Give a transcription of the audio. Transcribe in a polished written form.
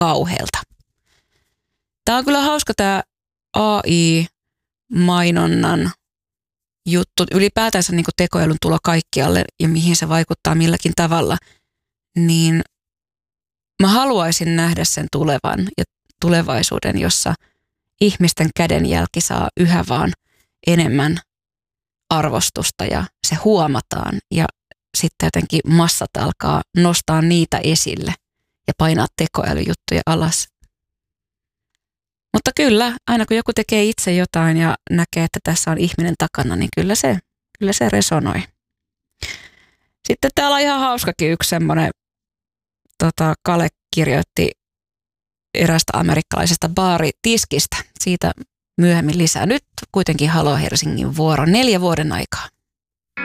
kauhealta. Tämä on kyllä hauska tämä AI-mainonnan juttu. Ylipäätänsä niin kuin tekoälyn tulo kaikkialle ja mihin se vaikuttaa milläkin tavalla. Niin mä haluaisin nähdä sen tulevan ja tulevaisuuden, jossa ihmisten kädenjälki saa yhä vaan enemmän arvostusta ja se huomataan ja sitten jotenkin massat alkaa nostaa niitä esille ja painaa tekoälyjuttuja alas. Mutta kyllä, aina kun joku tekee itse jotain ja näkee, että tässä on ihminen takana, niin kyllä se resonoi. Sitten täällä on ihan hauskakin yksi semmoinen, Kale kirjoitti erästä amerikkalaisesta baaritiskistä. Siitä myöhemmin lisää. Nyt kuitenkin Halo Helsingin vuoro 4 vuoden aikaa.